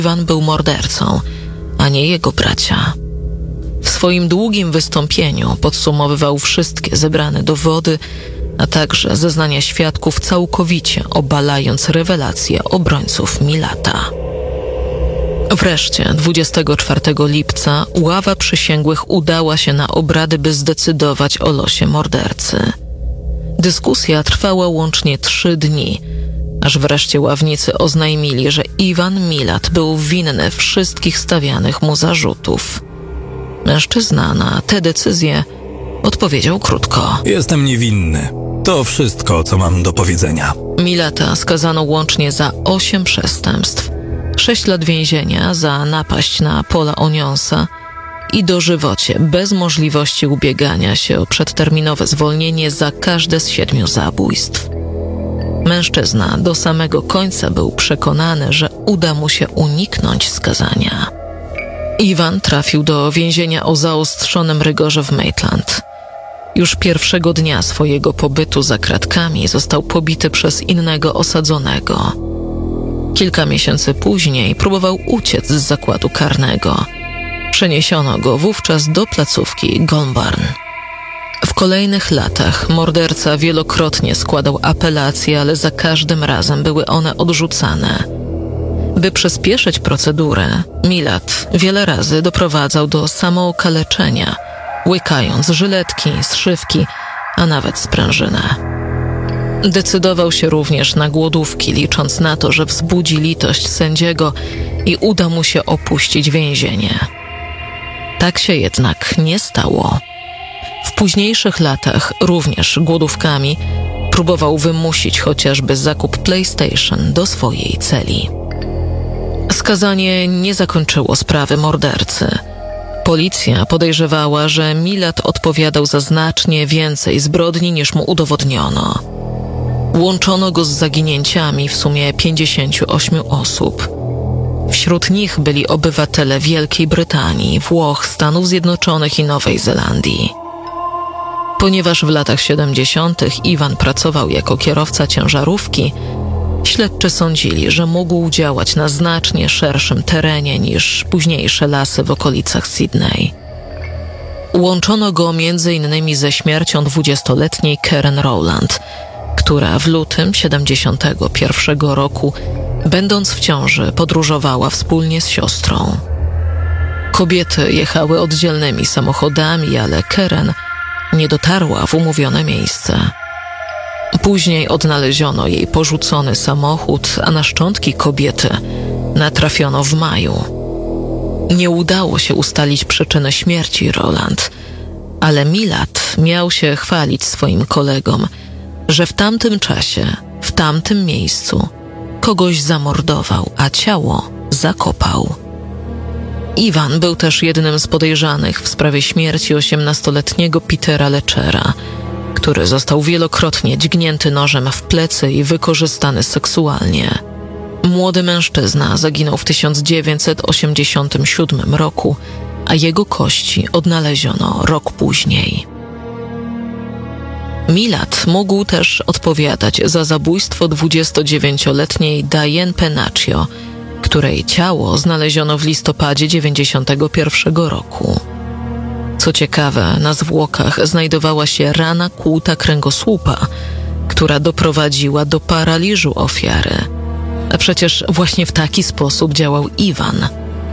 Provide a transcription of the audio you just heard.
Iwan był mordercą, a nie jego bracia. W swoim długim wystąpieniu podsumowywał wszystkie zebrane dowody, a także zeznania świadków, całkowicie obalając rewelacje obrońców Milata. Wreszcie 24 lipca ława przysięgłych udała się na obrady, by zdecydować o losie mordercy. Dyskusja trwała łącznie 3 dni, aż wreszcie ławnicy oznajmili, że Iwan Milat był winny wszystkich stawianych mu zarzutów. Mężczyzna na tę decyzję odpowiedział krótko. Jestem niewinny. To wszystko, co mam do powiedzenia. Milata skazano łącznie za 8 przestępstw, 6 lat więzienia za napaść na Paula Onionsa i dożywocie bez możliwości ubiegania się o przedterminowe zwolnienie za każde z 7 zabójstw. Mężczyzna do samego końca był przekonany, że uda mu się uniknąć skazania. Iwan trafił do więzienia o zaostrzonym rygorze w Maitland. Już pierwszego dnia swojego pobytu za kratkami został pobity przez innego osadzonego. Kilka miesięcy później próbował uciec z zakładu karnego. Przeniesiono go wówczas do placówki Goulburn. W kolejnych latach morderca wielokrotnie składał apelacje, ale za każdym razem były one odrzucane. By przyspieszyć procedurę, Milat wiele razy doprowadzał do samookaleczenia, łykając żyletki, zszywki, a nawet sprężynę. Decydował się również na głodówki, licząc na to, że wzbudzi litość sędziego i uda mu się opuścić więzienie. Tak się jednak nie stało. W późniejszych latach również głodówkami próbował wymusić chociażby zakup PlayStation do swojej celi. Skazanie nie zakończyło sprawy mordercy. Policja podejrzewała, że Milat odpowiadał za znacznie więcej zbrodni niż mu udowodniono. Łączono go z zaginięciami w sumie 58 osób. Wśród nich byli obywatele Wielkiej Brytanii, Włoch, Stanów Zjednoczonych i Nowej Zelandii. Ponieważ w latach 70. Iwan pracował jako kierowca ciężarówki, śledczy sądzili, że mógł działać na znacznie szerszym terenie niż późniejsze lasy w okolicach Sydney. Łączono go m.in. ze śmiercią 20-letniej Karen Rowland, która w lutym 71 roku, będąc w ciąży, podróżowała wspólnie z siostrą. Kobiety jechały oddzielnymi samochodami, ale Karen nie dotarła w umówione miejsce. Później odnaleziono jej porzucony samochód, a na szczątki kobiety natrafiono w maju. Nie udało się ustalić przyczyny śmierci Rowland, ale Milat miał się chwalić swoim kolegom, że w tamtym czasie, w tamtym miejscu kogoś zamordował, a ciało zakopał. Iwan był też jednym z podejrzanych w sprawie śmierci 18-letniego Petera Lechera, który został wielokrotnie dźgnięty nożem w plecy i wykorzystany seksualnie. Młody mężczyzna zaginął w 1987 roku, a jego kości odnaleziono rok później. Milat mógł też odpowiadać za zabójstwo 29-letniej Diane Pennacchio, której ciało znaleziono w listopadzie 91 roku. Co ciekawe, na zwłokach znajdowała się rana kłuta kręgosłupa, która doprowadziła do paraliżu ofiary. A przecież właśnie w taki sposób działał Iwan.